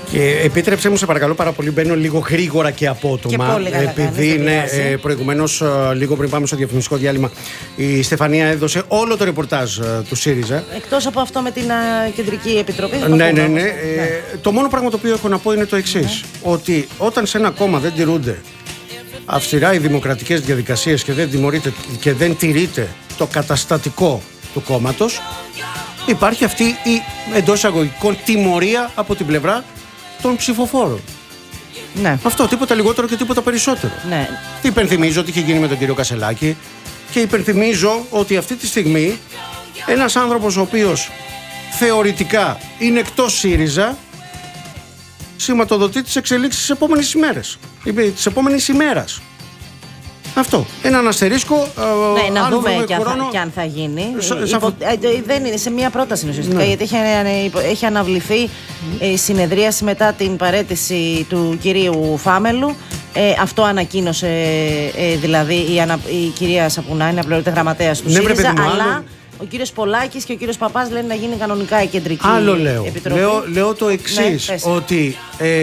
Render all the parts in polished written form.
Και επίτρεψέ μου, σε παρακαλώ πάρα πολύ, μπαίνω λίγο γρήγορα και απότομα. Και επειδή είναι προηγουμένως, λίγο πριν πάμε στο διαφημιστικό διάλειμμα, η Στεφανία έδωσε όλο το ρεπορτάζ του ΣΥΡΙΖΑ. Εκτός από αυτό με την Κεντρική Επιτροπή. Ναι. Το μόνο πράγμα το οποίο έχω να πω είναι το εξής. Ότι όταν σε ένα κόμμα δεν τηρούνται αυστηρά οι δημοκρατικές διαδικασίες και δεν τηρείται το καταστατικό του κόμματος, υπάρχει αυτή η εντός εισαγωγικών τιμωρία από την πλευρά των ψηφοφόρων. Ναι. Αυτό, τίποτα λιγότερο και τίποτα περισσότερο. Ναι. Υπενθυμίζω ότι είχε γίνει με τον κύριο Κασελάκη και υπενθυμίζω ότι αυτή τη στιγμή ένας άνθρωπος ο οποίος θεωρητικά είναι εκτός ΣΥΡΙΖΑ σηματοδοτεί τις εξελίξεις της επόμενης ημέρας. Της επόμενης ημέρας. Αυτό. Έναν αστερίσκο. Ναι, να δούμε και αν θα γίνει. Δεν είναι σε μία πρόταση ουσιαστικά. Ναι. Γιατί έχει αναβληθεί η συνεδρίαση μετά την παραίτηση του κυρίου Φάμελου. Αυτό ανακοίνωσε δηλαδή η κυρία Σαπουνά, είναι απληρωτή γραμματέας του ΣΥΡΙΖΑ. Αλλά ο κύριος Πολάκης και ο κύριος Παπάς λένε να γίνει κανονικά η Κεντρική Επιτροπή. Λέω το εξής, ναι, ότι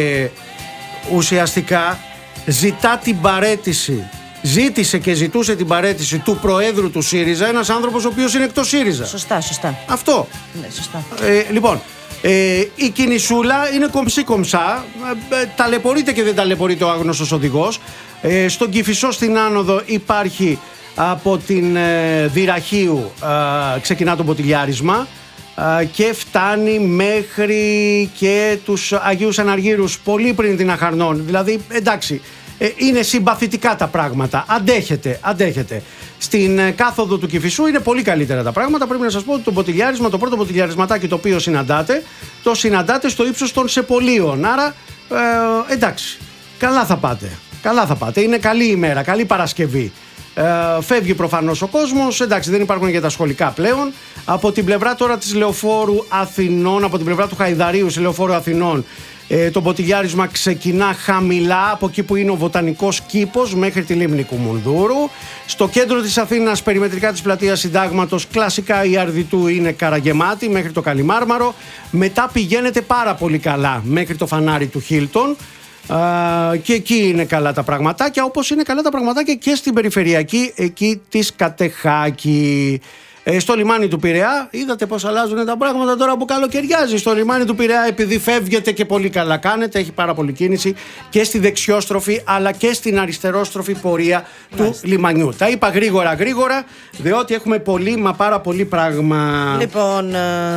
ουσιαστικά ζητά την παραίτηση. Ζήτησε και ζητούσε την παραίτηση του Προέδρου του ΣΥΡΙΖΑ ένας άνθρωπος ο οποίος είναι εκτός ΣΥΡΙΖΑ. Σωστά. Αυτό. Ναι, σωστά. Λοιπόν, η κινησούλα είναι κομψή-κομψά. Ταλαιπωρείται και δεν ταλαιπωρείται ο άγνωστος οδηγός. Στον Κηφισό στην άνοδο υπάρχει από την Δυραχείου, ξεκινά το μποτιλιάρισμα και φτάνει μέχρι και τους Αγίους Αναργύρους πολύ πριν την Αχαρνών. Δηλαδή, εντάξει, είναι συμπαθητικά τα πράγματα. Αντέχετε. Στην κάθοδο του Κηφισού είναι πολύ καλύτερα τα πράγματα. Πρέπει να σας πω ότι το πρώτο μποτιλιαρισματάκι το οποίο συναντάτε στο ύψος των Σεπολίων. Άρα, εντάξει, καλά θα πάτε. Είναι καλή ημέρα, καλή Παρασκευή. Φεύγει προφανώς ο κόσμος. Εντάξει, δεν υπάρχουν και τα σχολικά πλέον. Από την πλευρά τώρα της Λεωφόρου Αθηνών, από την πλευρά του Χαϊδαρίου σε Λεωφόρου Αθηνών, το μποτιλιάρισμα ξεκινά χαμηλά από εκεί που είναι ο Βοτανικός Κήπος μέχρι τη λίμνη Κουμουνδούρου. Στο κέντρο της Αθήνας, περιμετρικά της πλατείας Συντάγματος, κλασικά η Αρδιτού είναι καραγεμάτη μέχρι το Καλιμάρμαρο. Μετά πηγαίνετε πάρα πολύ καλά μέχρι το φανάρι του Χίλτον. Και εκεί είναι καλά τα πραγματάκια, όπως είναι καλά τα πραγματάκια και στην περιφερειακή εκεί της Κατεχάκη. Στο λιμάνι του Πειραιά, είδατε πως αλλάζουν τα πράγματα τώρα που καλοκαιριάζει. Στο λιμάνι του Πειραιά, επειδή φεύγετε και πολύ καλά κάνετε, έχει πάρα πολύ κίνηση και στη δεξιόστροφη αλλά και στην αριστερόστροφη πορεία του λιμανιού. Τα είπα γρήγορα, διότι έχουμε πολύ μα πάρα πολύ πράγμα. Λοιπόν,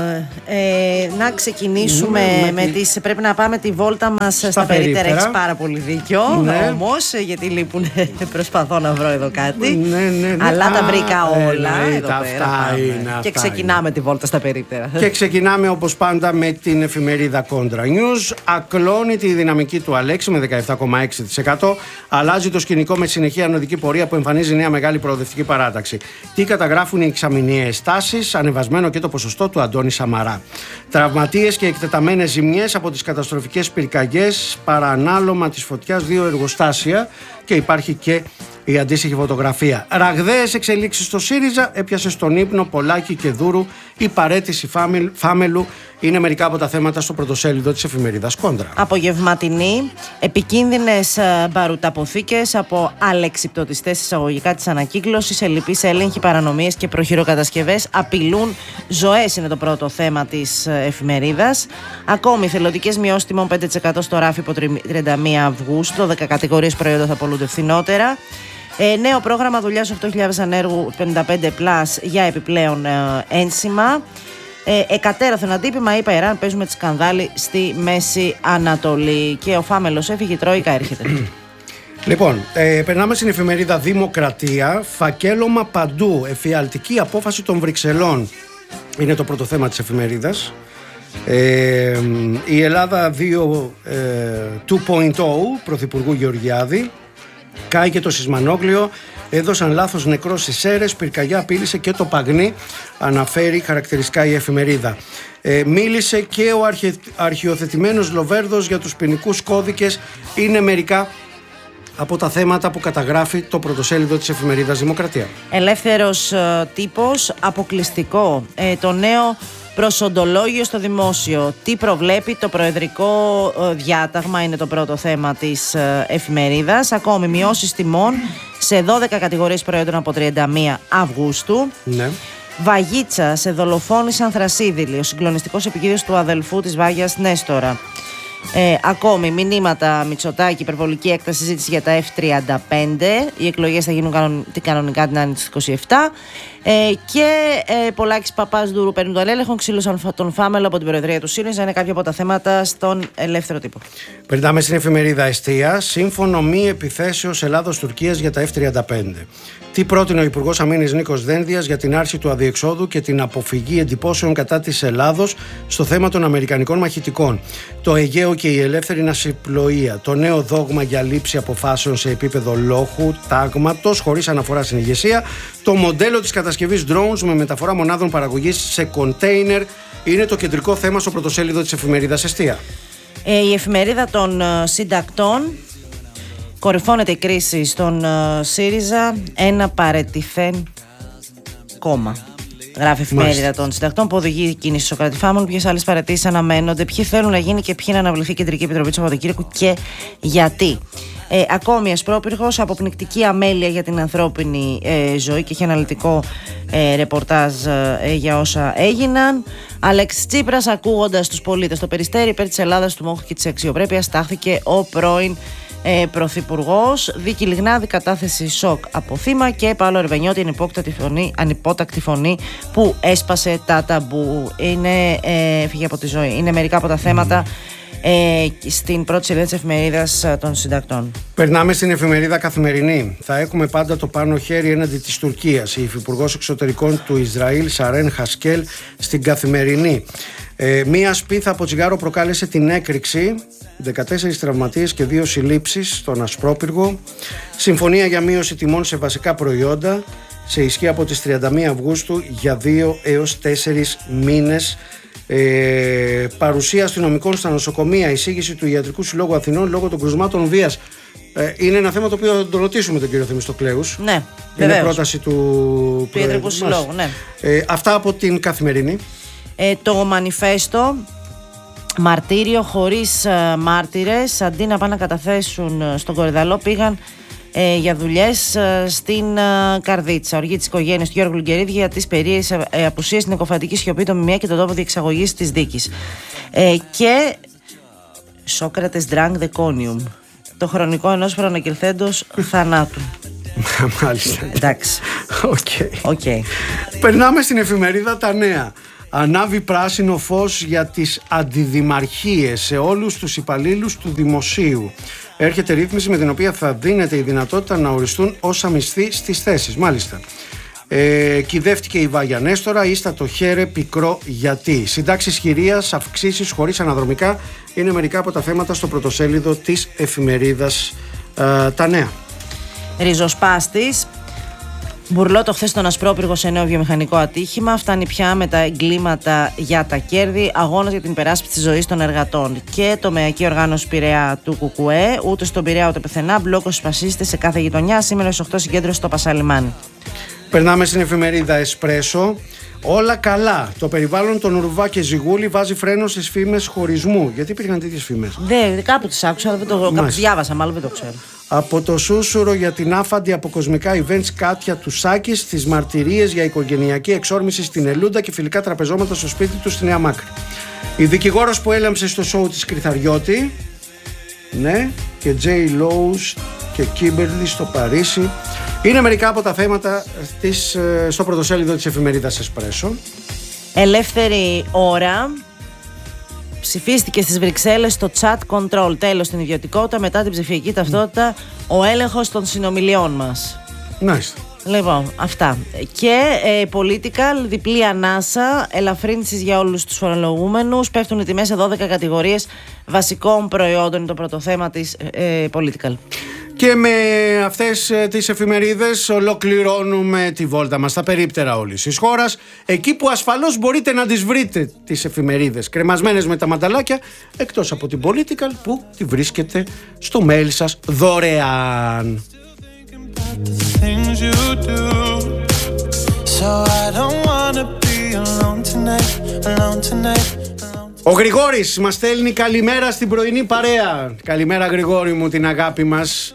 να ξεκινήσουμε με τις. Πρέπει να πάμε τη βόλτα μας στα περίπτερα. Έχεις πάρα πολύ δίκιο. Όμως, γιατί λείπουν, προσπαθώ να βρω εδώ κάτι. Αλλά τα βρήκα όλα εδώ πέρα. Και ξεκινάμε τη βόλτα στα περίπτερα. Και ξεκινάμε όπως πάντα με την εφημερίδα Contra News. Ακλώνει τη δυναμική του Αλέξη με 17,6%. Αλλάζει το σκηνικό με συνεχή ανωδική πορεία που εμφανίζει νέα μεγάλη προοδευτική παράταξη. Τι καταγράφουν οι εξαμηνιαίες τάσεις? Ανεβασμένο και το ποσοστό του Αντώνη Σαμαρά. Τραυματίες και εκτεταμένες ζημιές από τις καταστροφικές πυρκαγιές. Παρανάλωμα της φωτιάς 2 εργοστάσια. Και υπάρχει και η αντίστοιχη φωτογραφία. Ραγδαίες εξελίξεις στο ΣΥΡΙΖΑ, έπιασε στον ύπνο Πολάκη και Δούρου. Η παραίτηση Φάμελου είναι μερικά από τα θέματα στο πρωτοσέλιδο της εφημερίδας Κόντρα. Απογευματινή, επικίνδυνες μπαρουταποθήκες από αλεξιπτωτιστές εισαγωγικά της ανακύκλωσης, ελλειπείς έλεγχοι, παρανομίες και προχειροκατασκευές απειλούν ζωές, είναι το πρώτο θέμα της εφημερίδας. Ακόμη, θελοντικές μειώσεις τιμών 5% στο ράφι από 31 Αυγούστου, 10 κατηγορίες προϊόντα θα πολλούνται φθηνότερα. Νέο πρόγραμμα δουλειάς 8.000 ανέργου 55+ για επιπλέον ένσημα. Εκατέρωθεν αντίπημα, είπα Ιράν, παίζουμε τη σκανδάλη στη Μέση Ανατολή. Και ο Φάμελος έφυγε, η Τρόικα έρχεται. Λοιπόν, περνάμε στην εφημερίδα Δημοκρατία. Φακέλωμα παντού, εφιαλτική απόφαση των Βρυξελών είναι το πρώτο θέμα της εφημερίδας. Η Ελλάδα 2.0 Πρωθυπουργού Γεωργιάδη. Κάει και το σεισμανόκλειο. Έδωσαν λάθος νεκρό στις Σέρρες. Πυρκαγιά απείλησε και το Παγνί, αναφέρει χαρακτηριστικά η εφημερίδα. Μίλησε και ο αρχιοθετημένος Λοβέρδος για τους ποινικούς κώδικες. Είναι μερικά από τα θέματα που καταγράφει το πρωτοσέλιδο της εφημερίδας Δημοκρατία. Ελεύθερος τύπος, αποκλειστικό. Το νέο Προσοντολόγιο στο δημόσιο. Τι προβλέπει το προεδρικό διάταγμα, είναι το πρώτο θέμα της εφημερίδας. Ακόμη, μειώσεις τιμών σε 12 κατηγορίες προϊόντων από 31 Αυγούστου. Ναι. Βαγίτσα, σε δολοφόνησαν Θρασίδηλοι. Ο συγκλονιστικός επικίνδυνος του αδελφού της Βάγιας Νέστορα. Ακόμη, μηνύματα Μητσοτάκη, υπερβολική έκταση συζήτηση για τα F-35. Οι εκλογές θα γίνουν κανονικά την άνοιξη της 27. Και Πολάκης Παπάς-Δούρου παίρνουν τον έλεγχο. Ξύλωσαν τον Φάμελο από την Προεδρία του ΣΥΡΙΖΑ. Είναι κάποια από τα θέματα στον ελεύθερο τύπο. Περνάμε στην εφημερίδα Εστία. Σύμφωνο μη επιθέσεως Ελλάδος-Τουρκίας για τα F-35. Τι πρότεινε ο Υπουργός Αμήνης Νίκος Δένδιας για την άρση του αδιεξόδου και την αποφυγή εντυπώσεων κατά της Ελλάδος στο θέμα των αμερικανικών μαχητικών. Το Αιγαίο και η ελεύθερη ναυσιπλοεία. Το νέο δόγμα για λήψη αποφάσεων σε επίπεδο λόχου, τάγματος, χωρίς αναφορά στην ηγεσία. Το μοντέλο της κατασκευής drones με μεταφορά μονάδων παραγωγής σε κοντέινερ είναι το κεντρικό θέμα στο πρωτοσέλιδο της εφημερίδας Εστία. Η εφημερίδα των συντακτών. Κορυφώνεται η κρίση στον ΣΥΡΙΖΑ, ένα παρετηθέν κόμμα. Γράφει η εφημερίδα των συντακτών που οδηγεί η κίνηση Σωκράτη Φάμελου. Ποιες άλλες παρετήσεις αναμένονται, ποιοι θέλουν να γίνει και ποιοι να αναβληθεί η Κεντρική Επιτροπή του Σαββατοκύριακου και γιατί. Ακόμη Ασπρόπυργος, αποπνικτική αμέλεια για την ανθρώπινη ζωή και έχει αναλυτικό ρεπορτάζ για όσα έγιναν. Αλέξης Τσίπρας, ακούγοντας τους πολίτες. Το Περιστέρι, υπέρ της Ελλάδας, του μόχου και της αξιοπρέπειας, στάχθηκε ο πρώην Πρωθυπουργός. Δίκη Λιγνάδη, κατάθεση σοκ από θύμα. Και Παύλο Ερβενιώτη, ανυπότακτη φωνή που έσπασε τα ταμπού. Φύγε από τη ζωή. Είναι μερικά από τα θέματα στην πρώτη σελίδα της εφημερίδας των συντακτών. Περνάμε στην εφημερίδα Καθημερινή. Θα έχουμε πάντα το πάνω χέρι έναντι της Τουρκίας. Η Υφυπουργός Εξωτερικών του Ισραήλ, Σαρέν Χασκέλ, στην Καθημερινή. Μία σπίθα από τσιγάρο προκάλεσε την έκρηξη. 14 τραυματίες και 2 συλλήψεις στον Ασπρόπυργο. Συμφωνία για μείωση τιμών σε βασικά προϊόντα σε ισχύ από τις 31 Αυγούστου για 2 έως 4 μήνες. Παρουσία αστυνομικών στα νοσοκομεία, εισήγηση του Ιατρικού Συλλόγου Αθηνών λόγω των κρουσμάτων βίας. Είναι ένα θέμα το οποίο θα το ρωτήσουμε τον κύριο Θεμιστοκλέους. Ναι, είναι πρόταση του Ιατρικού Συλλόγου. Ναι. Αυτά από την Καθημερινή. Το Μανιφέστο. Μαρτύριο χωρίς μάρτυρες. Αντί να πάνε να καταθέσουν στον Κορυδαλό, πήγαν για δουλειές στην Καρδίτσα. Οργή της οικογένειας του Γιώργου Λουγκερίδη για τις περίεργες απουσίες στην εκοφαντική σιωπή, το ΜΜΕ και τον τόπο διεξαγωγής της δίκης. Και Σόκρατες drank the conium. Το χρονικό ενός προαναγγελθέντος θανάτου. Μάλιστα. Εντάξει. Okay. Περνάμε στην εφημερίδα Τα Νέα. Ανάβει πράσινο φως για τις αντιδημαρχίες σε όλους τους υπαλλήλους του δημοσίου. Έρχεται ρύθμιση με την οποία θα δίνεται η δυνατότητα να οριστούν όσα μισθοί στις θέσεις. Μάλιστα. Κυδεύτηκε η Βάγια Νέστορα, ίστατο χέρε πικρό γιατί. Συντάξεις χειρίας, αυξήσεις χωρίς αναδρομικά είναι μερικά από τα θέματα στο πρωτοσέλιδο της εφημερίδας Τα Νέα. Ριζοσπάστης. Μπουρλότο χθες στον Ασπρόπυργο σε νέο βιομηχανικό ατύχημα. Φτάνει πια με τα εγκλήματα για τα κέρδη. Αγώνας για την υπεράσπιση της ζωής των εργατών. Και τομεακή οργάνωση Πειραιά του ΚΚΕ. Ούτε στον Πειραιά ούτε πουθενά. Μπλόκος φασίστες σε κάθε γειτονιά. Σήμερα στις 8 συγκέντρωση στο Πασαλιμάνι. Περνάμε στην εφημερίδα Εσπρέσο. Όλα καλά. Το περιβάλλον των Ουρβά και Ζιγούλη βάζει φρένο στις φήμες χωρισμού. Γιατί υπήρχαν τέτοιες φήμες? Κάπου τις άκουσα, κάπου τις διάβασα, μάλλον δεν το ξέρω. Από το σούσουρο για την άφαντη από κοσμικά events Κάτια Τουσάκη στις μαρτυρίες για οικογενειακή εξόρμηση στην Ελούντα και φιλικά τραπεζώματα στο σπίτι του στη Νέα Μάκρη. Η δικηγόρος που έλαμψε στο σόου της Κρυθαριώτη, ναι, και Τζέι Λόους και Κίμπερλι στο Παρίσι. Είναι μερικά από τα θέματα στο πρωτοσέλιδο της εφημερίδας Εσπρέσο. Ελεύθερη ώρα. Ψηφίστηκε στις Βρυξέλλες το chat control. Τέλος στην ιδιωτικότητα μετά την ψηφιακή ταυτότητα. Ο έλεγχος των συνομιλιών μας. Nice. Λοιπόν, αυτά. Και political, διπλή ανάσα, ελαφρύνσεις για όλους τους φορολογούμενους. Πέφτουν οι τιμές σε 12 κατηγορίες βασικών προϊόντων. Είναι το πρώτο θέμα της political. Και με αυτές τις εφημερίδες ολοκληρώνουμε τη βόλτα μας στα περίπτερα όλης της χώρας. Εκεί που ασφαλώς μπορείτε να τις βρείτε τις εφημερίδες κρεμασμένες με τα μανταλάκια, εκτός από την Political που τη βρίσκετε στο mail σας δωρεάν. So I don't wanna be alone Ο Γρηγόρης μας στέλνει καλημέρα στην πρωινή παρέα. Καλημέρα Γρηγόρη μου, την αγάπη μας.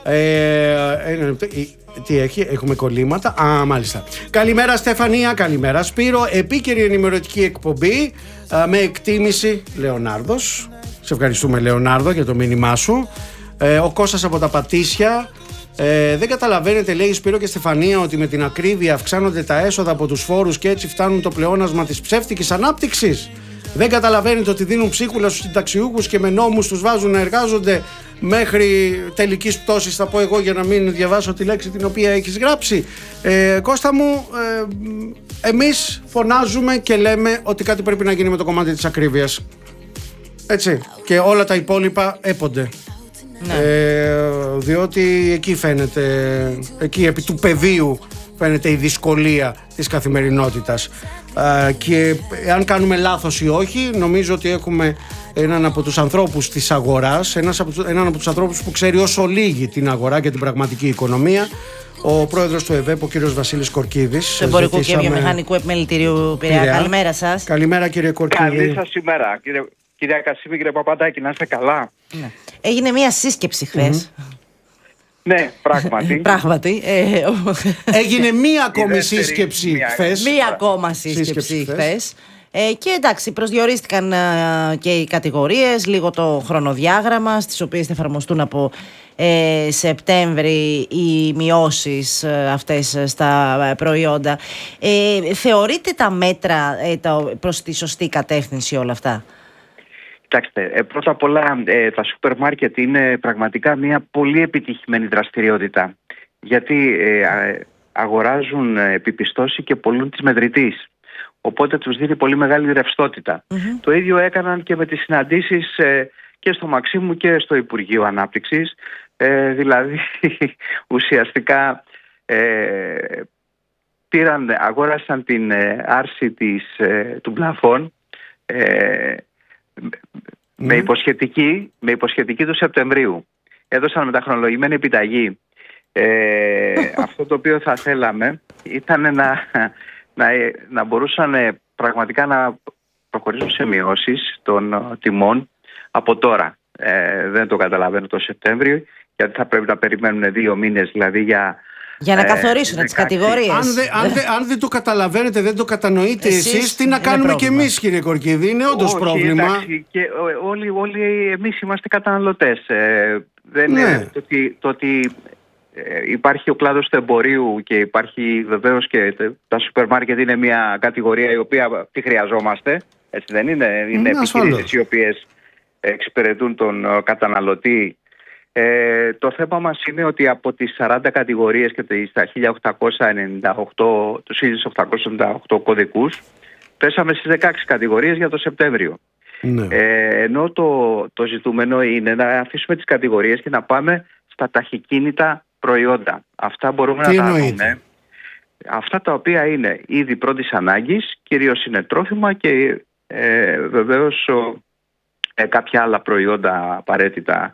Τι έχει, έχουμε κολλήματα. Μάλιστα. Καλημέρα Στεφανία, καλημέρα Σπύρο. Επίκαιρη ενημερωτική εκπομπή με εκτίμηση Λεωνάρδος. Σε ευχαριστούμε Λεωνάρδο για το μήνυμά σου. Ο Κώστας από τα Πατήσια. Δεν καταλαβαίνετε, λέει Σπύρο και Στεφανία, ότι με την ακρίβεια αυξάνονται τα έσοδα από τους φόρους και έτσι φτάνουν το πλεόνασμα της ψεύτικης ανάπτυξης? Δεν καταλαβαίνετε ότι δίνουν ψίχουλα στους συνταξιούχους και με νόμους τους βάζουν να εργάζονται μέχρι τελικής πτώσης, θα πω εγώ για να μην διαβάσω τη λέξη την οποία έχεις γράψει? Κώστα μου, εμείς φωνάζουμε και λέμε ότι κάτι πρέπει να γίνει με το κομμάτι της ακρίβειας. Έτσι. Και όλα τα υπόλοιπα έπονται. Ναι. Διότι εκεί φαίνεται, εκεί επί του πεδίου φαίνεται η δυσκολία της καθημερινότητας. Και αν κάνουμε λάθος ή όχι, νομίζω ότι έχουμε έναν από τους ανθρώπους της αγοράς, έναν από τους ανθρώπους που ξέρει όσο λίγη την αγορά και την πραγματική οικονομία, ο πρόεδρος του ΕΒΕΠ, ο κύριος Βασίλης Κορκίδης. Του Εμπορικού και Βιομηχανικού Επιμελητηρίου Πειραιά. Καλημέρα σας. Καλημέρα κύριε Κορκίδη. Καλή σας ημέρα. Κυρία Κασίμη, κύριε Παπαντάκη, να είστε καλά. Ναι. Έγινε μια σύσκεψη χθες. Ναι, πράγματι. Έγινε μία ακόμη σύσκεψη χθες. Μία ακόμα σύσκεψη χθες. Και εντάξει, προσδιορίστηκαν και οι κατηγορίες, λίγο το χρονοδιάγραμμα στις οποίες θα εφαρμοστούν από Σεπτέμβρη οι μειώσεις αυτές στα προϊόντα. Θεωρείτε τα μέτρα προς τη σωστή κατεύθυνση όλα αυτά? Κοιτάξτε, πρώτα απ' όλα τα σούπερ μάρκετ είναι πραγματικά μια πολύ επιτυχημένη δραστηριότητα, γιατί αγοράζουν επιπιστώσει και πολλούν της μετρητής, οπότε τους δίνει πολύ μεγάλη ρευστότητα. Το ίδιο έκαναν και με τις συναντήσεις και στο Μαξίμου και στο Υπουργείο Ανάπτυξης, δηλαδή ουσιαστικά αγόρασαν την άρση του πλαφών με υποσχετική του Σεπτεμβρίου. Έδωσαν μεταχρονολογημένη επιταγή. Αυτό το οποίο θα θέλαμε ήταν να μπορούσαν πραγματικά να προχωρήσουν σε μειώσεις των τιμών από τώρα. Δεν το καταλαβαίνω το Σεπτέμβριο, γιατί θα πρέπει να περιμένουν 2 μήνες δηλαδή για να καθορίσουν τις κατηγορίες. Αν δεν το καταλαβαίνετε, δεν το κατανοείτε εσείς, τι να κάνουμε κι εμείς, κύριε Κορκίδη? Είναι όντως πρόβλημα. Εντάξει, και όλοι εμείς είμαστε καταναλωτές. Δεν είναι το ότι υπάρχει ο κλάδος του εμπορίου και υπάρχει βεβαίως και τα σούπερ μάρκετ, είναι μια κατηγορία η οποία τη χρειαζόμαστε. Έτσι δεν είναι? Είναι επιχειρήσεις οι οποίες εξυπηρετούν τον καταναλωτή. Το θέμα μας είναι ότι από τις 40 κατηγορίες και τα 1898 κωδικούς πέσαμε στις 16 κατηγορίες για το Σεπτέμβριο. Ναι. Ενώ το ζητούμενο είναι να αφήσουμε τις κατηγορίες και να πάμε στα ταχυκίνητα προϊόντα. Αυτά μπορούμε να τα δούμε. Αυτά τα οποία είναι ήδη πρώτης ανάγκης, κυρίως είναι τρόφιμα και βεβαίως κάποια άλλα προϊόντα απαραίτητα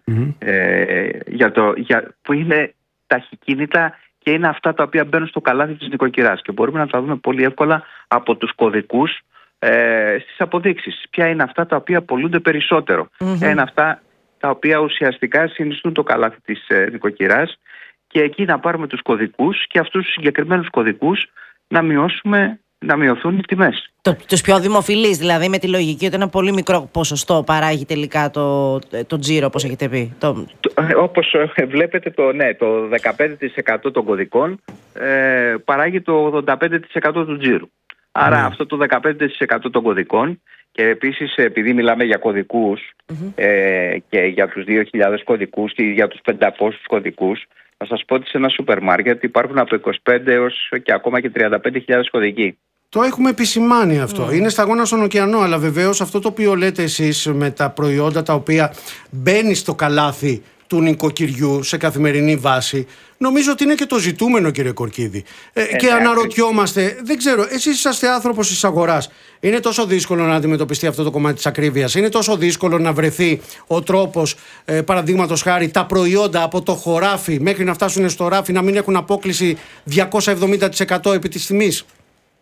που είναι ταχυκίνητα και είναι αυτά τα οποία μπαίνουν στο καλάθι της νοικοκυράς και μπορούμε να τα δούμε πολύ εύκολα από τους κωδικούς στις αποδείξεις. Ποια είναι αυτά τα οποία πωλούνται περισσότερο. Ποια είναι αυτά τα οποία ουσιαστικά συνιστούν το καλάθι της νοικοκυράς, και εκεί να πάρουμε τους κωδικούς και αυτούς τους συγκεκριμένους κωδικούς να μειωθούν οι τιμές. Τους πιο δημοφιλείς, δηλαδή, με τη λογική ότι ένα πολύ μικρό ποσοστό παράγει τελικά το τζίρο, όπως έχετε πει. Όπως βλέπετε, το 15% των κωδικών παράγει το 85% του τζίρου. Άρα αυτό το 15% των κωδικών, και επίσης επειδή μιλάμε για κωδικούς και για τους 2.000 κωδικούς και για τους 500 κωδικούς, να σας πω ότι σε ένα σούπερ μάρκετ υπάρχουν από 25 έως και ακόμα και 35.000 κωδικοί. Το έχουμε επισημάνει αυτό. Είναι σταγόνα στον ωκεανό, αλλά βεβαίως αυτό το οποίο λέτε εσείς με τα προϊόντα τα οποία μπαίνει στο καλάθι του νοικοκυριού σε καθημερινή βάση, νομίζω ότι είναι και το ζητούμενο, κύριε Κορκίδη. Και αναρωτιόμαστε, δεν ξέρω, εσείς είσαστε άνθρωπος της αγοράς. Είναι τόσο δύσκολο να αντιμετωπιστεί αυτό το κομμάτι της ακρίβειας? Είναι τόσο δύσκολο να βρεθεί ο τρόπος, παραδείγματος χάρη, τα προϊόντα από το χωράφι μέχρι να φτάσουν στο ράφι να μην έχουν απόκλιση 270% επί της τιμής?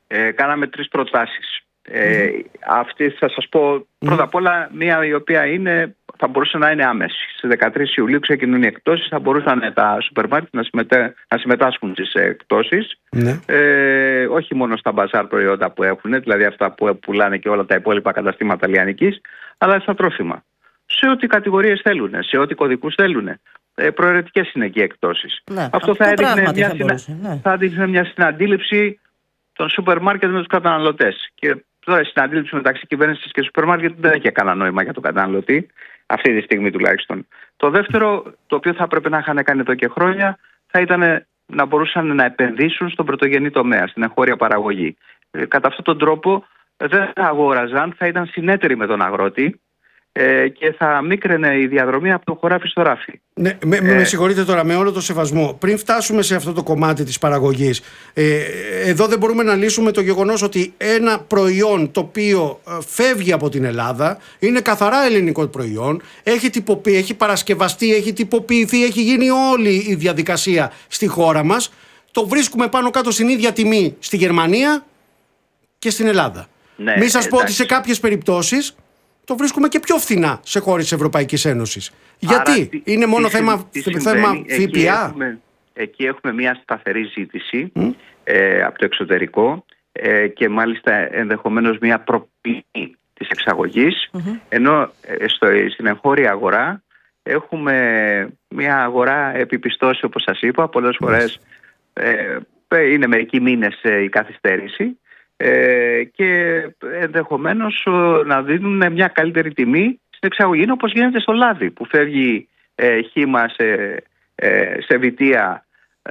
κάναμε 3 προτάσεις. Αυτή θα σας πω πρώτα απ' όλα μία η οποία θα μπορούσε να είναι άμεση. Στις 13 Ιουλίου ξεκινούν οι εκπτώσεις, θα μπορούσαν τα σούπερ μάρκετ να συμμετάσχουν στις εκπτώσεις. Όχι μόνο στα μπαζάρ προϊόντα που έχουν, δηλαδή αυτά που πουλάνε και όλα τα υπόλοιπα καταστήματα λιανικής, αλλά στα τρόφιμα. Σε ό,τι κατηγορίες θέλουν, σε ό,τι κωδικούς θέλουν. Προαιρετικές είναι και οι εκπτώσεις. Αυτό θα έδειχνε μια συναντήληψη των σούπερ μάρκετ με τους καταναλωτές. Και τώρα η συναντήληψη μεταξύ κυβέρνησης και σούπερ μάρκετ δεν έχει κανένα νόημα για τον καταναλωτή, αυτή τη στιγμή τουλάχιστον. Το δεύτερο, το οποίο θα πρέπει να είχαν κάνει εδώ και χρόνια, θα ήταν να μπορούσαν να επενδύσουν στον πρωτογενή τομέα, στην εγχώρια παραγωγή. Κατά αυτόν τον τρόπο δεν θα αγόραζαν, θα ήταν συνέτεροι με τον αγρότη και θα μίκραινε η διαδρομή από το χωράφι στο ράφι. Ναι, με συγχωρείτε τώρα, με όλο το σεβασμό. Πριν φτάσουμε σε αυτό το κομμάτι της παραγωγής, εδώ δεν μπορούμε να λύσουμε το γεγονός ότι ένα προϊόν το οποίο φεύγει από την Ελλάδα είναι καθαρά ελληνικό προϊόν, έχει τυποποιηθεί, έχει παρασκευαστεί, έχει τυποποιηθεί, έχει γίνει όλη η διαδικασία στη χώρα μας. Το βρίσκουμε πάνω κάτω στην ίδια τιμή στη Γερμανία και στην Ελλάδα. Ναι, μην σας πω ότι σε κάποιες περιπτώσεις το βρίσκουμε και πιο φθηνά σε χώρες της Ευρωπαϊκής Ένωσης. Γιατί είναι μόνο θέμα ΦΠΑ. Εκεί έχουμε μια σταθερή ζήτηση από το εξωτερικό και μάλιστα ενδεχομένως μια προπλή της εξαγωγής, ενώ στην εγχώρια αγορά έχουμε μια αγορά επιπιστώσεων, όπως σας είπα, πολλές φορές είναι μερικοί μήνες η καθυστέρηση. Και ενδεχομένως να δίνουν μια καλύτερη τιμή στην εξαγωγή. Είναι όπως γίνεται στο λάδι που φεύγει χύμα σε βιτία,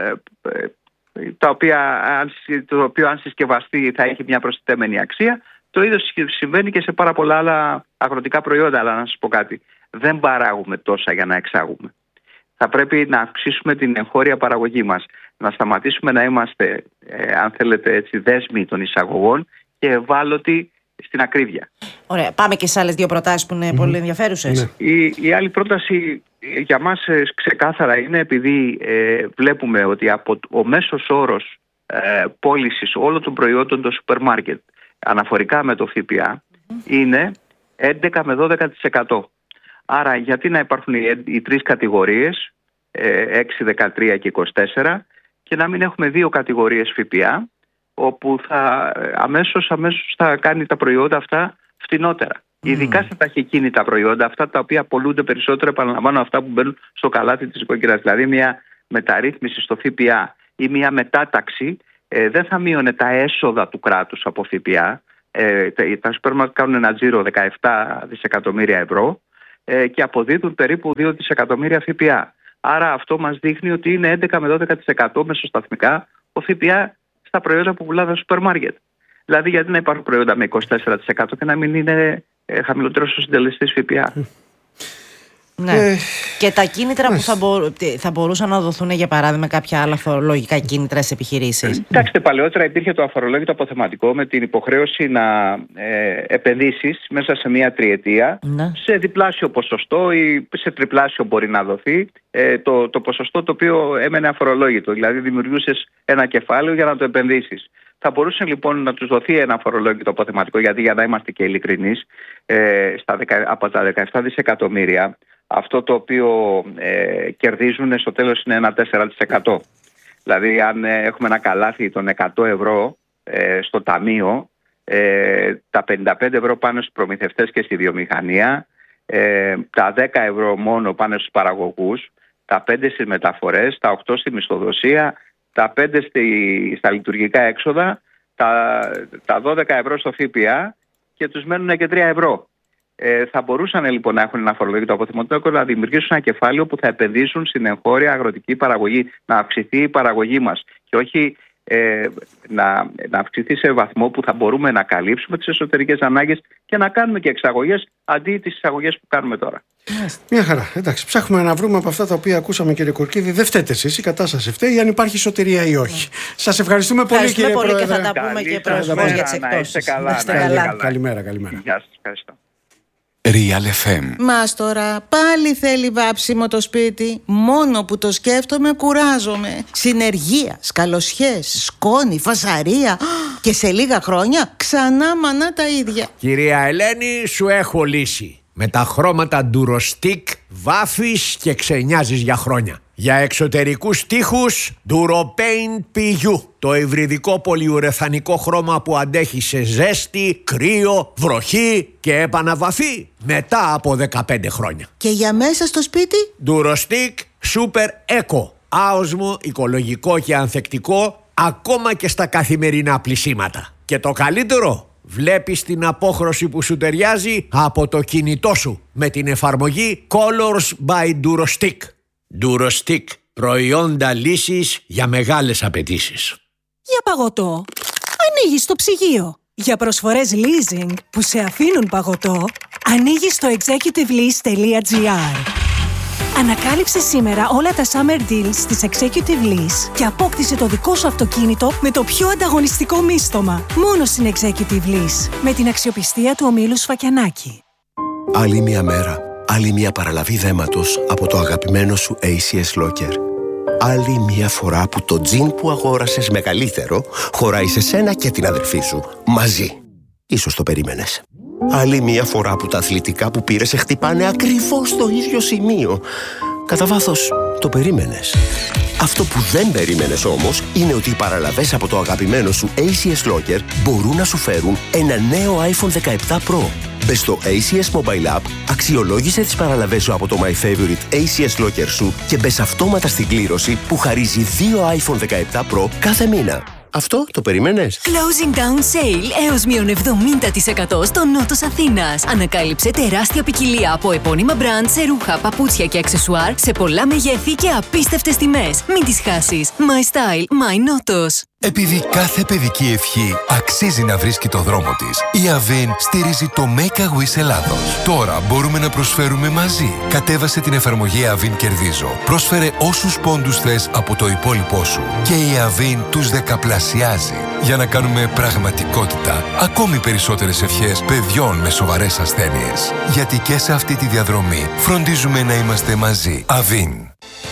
το οποίο αν συσκευαστεί θα έχει μια προστιθέμενη αξία. Το ίδιο συμβαίνει και σε πάρα πολλά άλλα αγροτικά προϊόντα. Αλλά να σας πω κάτι, δεν παράγουμε τόσα για να εξάγουμε. Θα πρέπει να αυξήσουμε την εγχώρια παραγωγή μας, να σταματήσουμε να είμαστε, αν θέλετε έτσι, δέσμοι των εισαγωγών και ευάλωτοι στην ακρίβεια. Ωραία. Πάμε και σε άλλες 2 προτάσεις που είναι πολύ ενδιαφέρουσες. Η άλλη πρόταση για μας ξεκάθαρα είναι επειδή βλέπουμε ότι ο μέσος όρος πώλησης όλων των προϊόντων των σούπερ μάρκετ αναφορικά με το ΦΠΑ είναι 11 με 12%. Άρα γιατί να υπάρχουν οι 3 κατηγορίες, 6, 13 και 24, και να μην έχουμε 2 κατηγορίες ΦΠΑ, όπου αμέσως θα κάνει τα προϊόντα αυτά φτηνότερα. Ειδικά στα ταχυκίνητα προϊόντα, αυτά τα οποία πολλούνται περισσότερο, επαναλαμβάνω, αυτά που μπαίνουν στο καλάτι της οικογένειας. Δηλαδή μια μεταρρύθμιση στο ΦΠΑ ή μια μετάταξη δεν θα μείωνε τα έσοδα του κράτους από ΦΠΑ. Τα σούπερ μάρκετ κάνουν ένα τζίρο 17 δισεκατομμύρια ευρώ και αποδίδουν περίπου 2 δισεκατομμύρια ΦΠΑ. Άρα αυτό μας δείχνει ότι είναι 11 με 12% μεσοσταθμικά ο ΦΠΑ στα προϊόντα που πουλάνε στα σούπερ μάρκετ. Δηλαδή γιατί να υπάρχουν προϊόντα με 24% και να μην είναι χαμηλότερος ο συντελεστής ΦΠΑ. Ναι. Και τα κίνητρα που θα μπορούσαν να δοθούν, για παράδειγμα, κάποια άλλα φορολογικά κίνητρα στις επιχειρήσεις. Κοιτάξτε, παλαιότερα υπήρχε το αφορολόγητο αποθεματικό με την υποχρέωση να επενδύσεις μέσα σε μία τριετία σε διπλάσιο ποσοστό ή σε τριπλάσιο μπορεί να δοθεί το ποσοστό το οποίο έμενε αφορολόγητο. Δηλαδή δημιουργούσες ένα κεφάλαιο για να το επενδύσεις. Θα μπορούσε λοιπόν να τους δοθεί ένα φορολόγητο αποθεματικό, γιατί για να είμαστε και ειλικρινείς, από τα 17 δισεκατομμύρια, αυτό το οποίο κερδίζουν στο τέλος είναι ένα 4%. Δηλαδή αν έχουμε ένα καλάθι των 100 ευρώ στο ταμείο, τα 55 ευρώ πάνε στους προμηθευτές και στη βιομηχανία, τα 10 ευρώ μόνο πάνε στους παραγωγούς, τα 5 στις μεταφορές, τα 8 στη μισθοδοσία, τα 5 στα λειτουργικά έξοδα, τα 12 ευρώ στο ΦΠΑ και τους μένουν και 3 ευρώ. Θα μπορούσαν λοιπόν να έχουν ένα φορολογικό αποθεματικό, να δημιουργήσουν ένα κεφάλαιο που θα επενδύσουν στην εγχώρια αγροτική παραγωγή, να αυξηθεί η παραγωγή μας και όχι να αυξηθεί σε βαθμό που θα μπορούμε να καλύψουμε τις εσωτερικές ανάγκες και να κάνουμε και εξαγωγές αντί τις εισαγωγές που κάνουμε τώρα. Μια χαρά. Εντάξει, ψάχνουμε να βρούμε από αυτά τα οποία ακούσαμε, κύριε Κορκίδη. Δεν φταίτε εσείς, η κατάσταση φταίει, αν υπάρχει σωτηρία ή όχι. Σας ευχαριστούμε πολύ, κύριε Πρόεδρε. Και θα τα πούμε και προσφώς για τις εκτόσεις. Καλημέρα. Γεια σας, ευχαριστώ. Real FM. Μάστορα, πάλι θέλει βάψιμο το σπίτι. Μόνο που το σκέφτομαι κουράζομαι. Συνεργεία, σκαλοσιές, σκόνη, φασαρία. Και σε λίγα χρόνια ξανά μανά τα ίδια. Κυρία Ελένη, σου έχω λύση. Με τα χρώματα Durostic βάφεις και ξενιάζεις για χρόνια. Για εξωτερικούς τοίχους Duropaint PU. Το υβριδικό πολυουρεθανικό χρώμα που αντέχει σε ζέστη, κρύο, βροχή και επαναβαφή μετά από 15 χρόνια. Και για μέσα στο σπίτι? Durostic Super Eco. Άοσμο, οικολογικό και ανθεκτικό ακόμα και στα καθημερινά πλυσίματα. Και το καλύτερο, βλέπεις την απόχρωση που σου ταιριάζει από το κινητό σου με την εφαρμογή Colors by Durostic. Durostic, προϊόντα λύσης για μεγάλες απαιτήσεις. Για παγωτό, ανοίγεις το ψυγείο. Για προσφορές leasing που σε αφήνουν παγωτό, ανοίγεις το executivelease.gr. Ανακάλυψε σήμερα όλα τα summer deals της Executive Lease και απόκτησε το δικό σου αυτοκίνητο με το πιο ανταγωνιστικό μίστομα. Μόνο στην Executive Lease, με την αξιοπιστία του ομίλου Σφακιανάκη. Άλλη μια μέρα, άλλη μια παραλαβή δέματος από το αγαπημένο σου ACS Locker. Άλλη μια φορά που το τζιν που αγόρασες μεγαλύτερο χωράει σε σένα και την αδερφή σου, μαζί. Ίσως το περίμενες. Άλλη μια φορά που τα αθλητικά που πήρες σε χτυπάνε ακριβώς στο ίδιο σημείο. Κατά βάθος, το περίμενες. Αυτό που δεν περίμενες όμως είναι ότι οι παραλαβές από το αγαπημένο σου ACS Locker μπορούν να σου φέρουν ένα νέο iPhone 17 Pro. Μπες στο ACS Mobile App, αξιολόγησε τις παραλαβές σου από το My Favorite ACS Locker σου και μπες αυτόματα στην κλήρωση που χαρίζει 2 iPhone 17 Pro κάθε μήνα. Αυτό το περίμενες? Closing down sale έως μείον 70% στο νότος Αθήνας. Ανακάλυψε τεράστια ποικιλία από επώνυμα brand σε ρούχα, παπούτσια και αξεσουάρ σε πολλά μεγέθη και απίστευτες τιμές. Μην τις χάσεις. My style, my νότος. Επειδή κάθε παιδική ευχή αξίζει να βρίσκει το δρόμο της, η Avin στηρίζει το Make a Wish Ελλάδος. Τώρα μπορούμε να προσφέρουμε μαζί. Κατέβασε την εφαρμογή Avin Κερδίζω. Πρόσφερε όσους πόντους θες από το υπόλοιπό σου. Και η Avin τους δεκαπλασιάζει. Για να κάνουμε πραγματικότητα ακόμη περισσότερες ευχές παιδιών με σοβαρές ασθένειες. Γιατί και σε αυτή τη διαδρομή φροντίζουμε να είμαστε μαζί. Avin.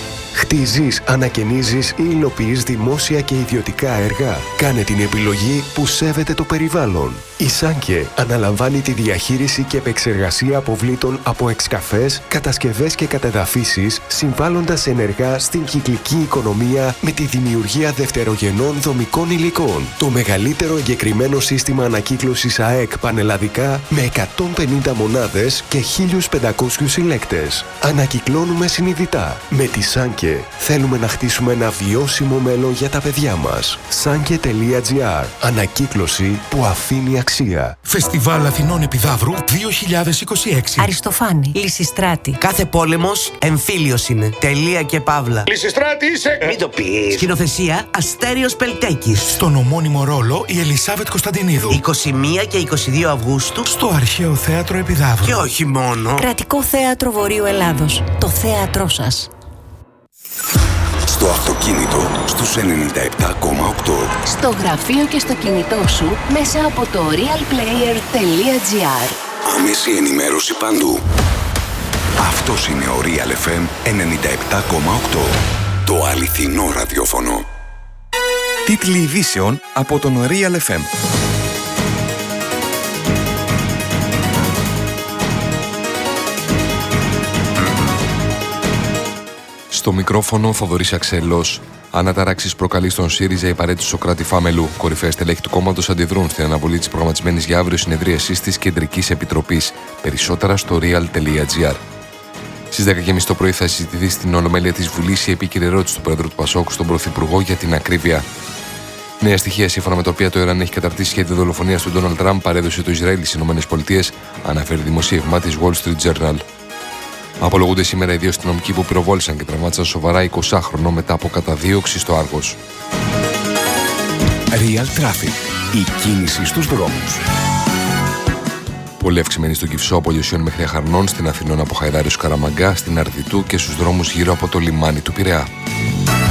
Χτίζεις, ανακαινίζεις ή υλοποιείς δημόσια και ιδιωτικά έργα. Κάνε την επιλογή που σέβεται το περιβάλλον. Η Σάνκε αναλαμβάνει τη διαχείριση και επεξεργασία αποβλήτων από εξκαφές, κατασκευές και κατεδαφίσεις, συμβάλλοντας ενεργά στην κυκλική οικονομία με τη δημιουργία δευτερογενών δομικών υλικών. Το μεγαλύτερο εγκεκριμένο σύστημα ανακύκλωσης ΑΕΚ πανελλαδικά με 150 μονάδες και 1.500 συλλέκτες. Ανακυκλώνουμε συνειδητά. Με τη Σάνκε θέλουμε να χτίσουμε ένα βιώσιμο μέλλον για τα παιδιά μας. Sanke.gr. Ανακύκλωση που αφήνει αξία. Φεστιβάλ Αθηνών Επιδαύρου 2026. Αριστοφάνη, Λυσιστράτη. Κάθε πόλεμος εμφύλιος είναι. Τελεία και παύλα. Λυσιστράτη είσαι! Μην το πεις. Σκηνοθεσία Αστέριος Πελτέκης. Στον ομώνυμο ρόλο η Ελισάβετ Κωνσταντινίδου. 21 και 22 Αυγούστου στο Αρχαίο Θέατρο Επιδαύρου. Και όχι μόνο. Κρατικό Θέατρο Βορείου Ελλάδος. Το θέατρό σας. Στο αυτοκίνητο στους 97,8. Στο γραφείο και στο κινητό σου μέσα από το realplayer.gr. Άμεση ενημέρωση παντού. Αυτός είναι ο Real FM 97,8. Το αληθινό ραδιόφωνο. Τίτλοι ειδήσεων από τον Real FM. Στο μικρόφωνο Θοδωρής Αξελός. Αναταράξεις προκαλεί στον ΣΥΡΙΖΑ η παρέτηση Σωκράτη Φαμελού. Κορυφαία στελέχη του κόμματος αντιδρούν στην αναβολή της προγραμματισμένης για αύριο συνεδρίασης της Κεντρικής Επιτροπής. Περισσότερα στο real.gr. Στις 10.30 το πρωί θα συζητηθεί στην Ολομέλεια της Βουλής η επίκαιρη ερώτηση του Πρόεδρου του Πασόκ στον Πρωθυπουργό για την ακρίβεια. Νέα στοιχεία σύμφωνα με τα οποία το Ιράν έχει καταρτήσει σχέδιο δολοφονίας του Ντόναλντ Τραμπ παρέδωσε το Ισραήλ στις ΗΠΑ, αναφέρει δημοσίευμα της Wall Street Journal. Απολογούνται σήμερα οι δύο αστυνομικοί που πυροβόλησαν και τραυμάτισαν σοβαρά 20χρονο μετά από καταδίωξη στο Άργος. Real Traffic. Η κίνηση στους δρόμους. Πολύ αυξημένη στον Κυφσό από Λιωσίων μέχρι Αχαρνών, στην Αθηνών από Χαϊδάριο Καραμαγκά, στην Αρδιτού και στους δρόμους γύρω από το λιμάνι του Πειραιά.